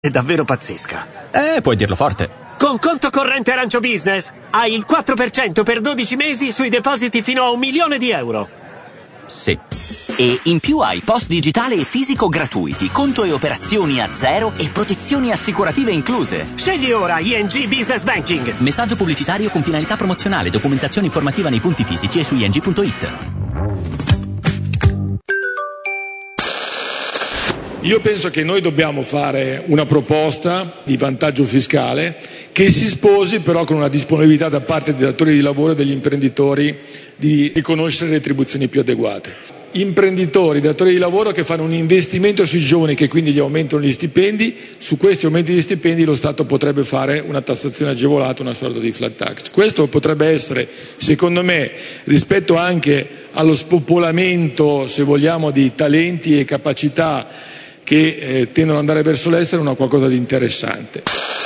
è davvero pazzesca. Puoi dirlo forte. Con conto corrente Arancio Business hai il 4% per 12 mesi sui depositi fino a €1.000.000. Sì. E in più hai post digitale e fisico gratuiti, conto e operazioni a zero e protezioni assicurative incluse. Scegli ora ING Business Banking. Messaggio pubblicitario con finalità promozionale, documentazione informativa nei punti fisici e su ing.it. Io penso che noi dobbiamo fare una proposta di vantaggio fiscale che si sposi però con una disponibilità da parte dei datori di lavoro e degli imprenditori di riconoscere retribuzioni più adeguate. Imprenditori, datori di lavoro che fanno un investimento sui giovani, che quindi gli aumentano gli stipendi. Su questi aumenti di stipendi lo Stato potrebbe fare una tassazione agevolata, una sorta di flat tax. Questo potrebbe essere, secondo me, rispetto anche allo spopolamento, se vogliamo, di talenti e capacità che tendono ad andare verso l'estero, una qualcosa di interessante.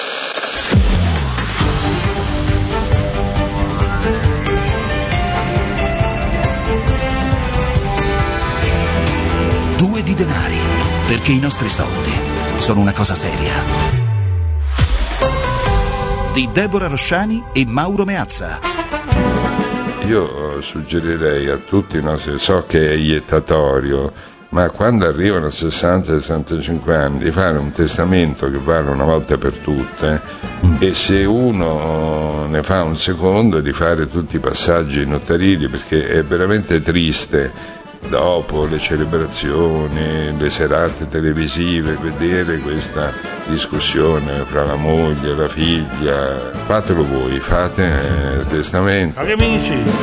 Due di denari, perché i nostri soldi sono una cosa seria. Di Deborah Rosciani e Mauro Meazza. Io suggerirei a tutti, so che è iettatorio, ma quando arrivano a 60-65 anni di fare un testamento che vale una volta per tutte, e se uno ne fa un secondo di fare tutti i passaggi notarili, perché è veramente triste dopo le celebrazioni, le serate televisive, vedere questa discussione fra la moglie e la figlia. Fatelo voi, fate testamento. Cari amici,